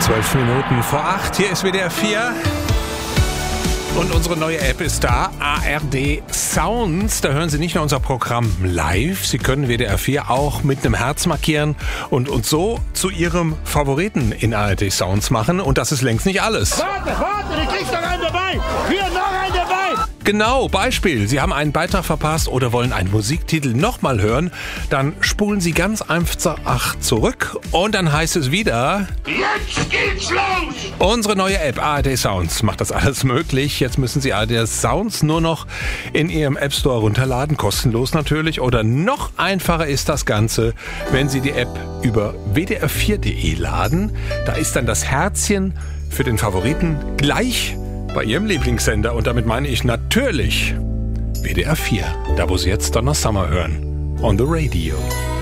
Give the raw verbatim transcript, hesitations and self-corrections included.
Zwölf Minuten vor acht. Hier ist W D R vier. Und unsere neue App ist da, A R D Sounds. Da hören Sie nicht nur unser Programm live, Sie können W D R vier auch mit einem Herz markieren und uns so zu Ihrem Favoriten in A R D Sounds machen. Und das ist längst nicht alles. Warte, warte, du kriegst noch einen dabei. Hier, noch einen dabei. Genau, Beispiel. Sie haben einen Beitrag verpasst oder wollen einen Musiktitel nochmal hören. Dann spulen Sie ganz einfach zurück und dann heißt es wieder... Jetzt geht's los. Unsere neue App A R D Sounds macht das alles möglich. Jetzt müssen Sie A R D Sounds nur noch in Ihrem App Store runterladen, kostenlos natürlich. Oder noch einfacher ist das Ganze, wenn Sie die App über w d r vier punkt d e laden. Da ist dann das Herzchen für den Favoriten gleich bei Ihrem Lieblingssender. Und damit meine ich natürlich W D R vier, da wo Sie jetzt Donna Summer hören. On the Radio.